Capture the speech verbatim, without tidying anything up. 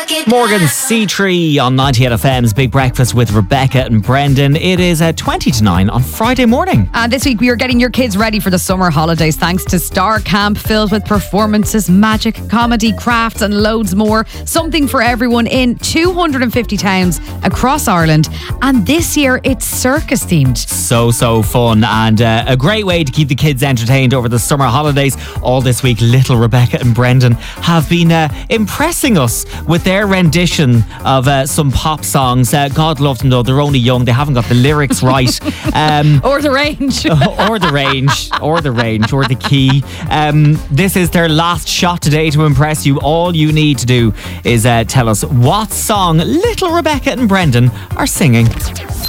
Morgan C Tree on ninety-eight F M's Big Breakfast with Rebecca and Brendan. It is uh, twenty to nine on Friday morning. And this week we are getting your kids ready for the summer holidays thanks to Star Camp, filled with performances, magic, comedy, crafts and loads more. Something for everyone in two hundred fifty towns across Ireland. And this year it's circus themed. So, so fun and uh, a great way to keep the kids entertained over the summer holidays. All this week, little Rebecca and Brendan have been uh, impressing us with their rendition of uh, some pop songs. Uh, God love them though, they're only young, they haven't got the lyrics right. Um, or the range. or the range, or the range, or the key. Um, this is their last shot today to impress you. All you need to do is uh, tell us what song little Rebecca and Brendan are singing.